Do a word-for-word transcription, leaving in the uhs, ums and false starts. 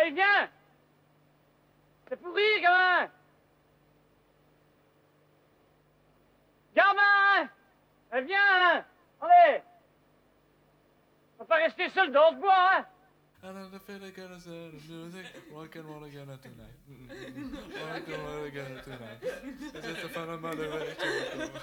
Allez, viens! C'est pour rire, gamin! Gamin! Allez, viens, là! Allez! On va pas rester seul dans ce bois, hein! And I'm the feeling gonna say the music, rock and roll again tonight. Rock and roll again tonight. It's just a fun of mother.